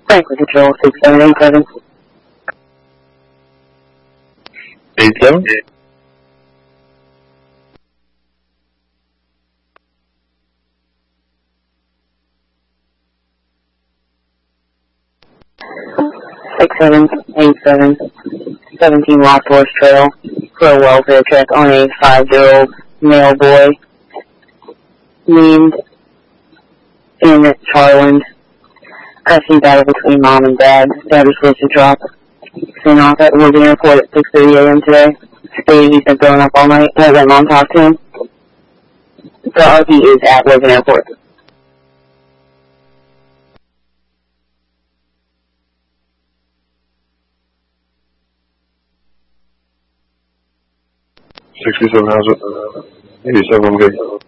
Franklin Control 6787. 87? Six 787, 17 Lost Horse Trail for a welfare check on a 5-year-old male boy named in Charland. Custody battle between mom and dad. Dad was supposed to drop soon off at Logan Airport at 6:30 a.m. today. Stated he's been throwing up all night. Won't let mom talk to him. The RV is at Logan Airport. 67, how's it? 87, I'm good.